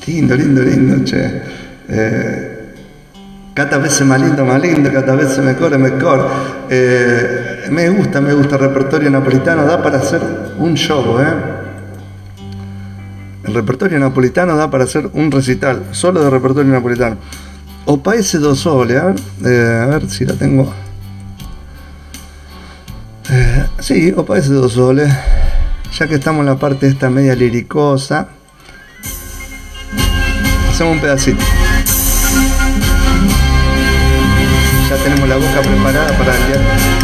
Lindo, lindo, lindo, che. Cada vez más lindo, cada vez mejor. Me gusta el repertorio napolitano, da para hacer un show, El repertorio napolitano da para hacer un recital, solo de repertorio napolitano. O Paese do Sole, a ver si la tengo. Sí, O Paese do Sole, ya que estamos en la parte esta media liricosa, hacemos un pedacito. Ya tenemos la boca preparada para enviar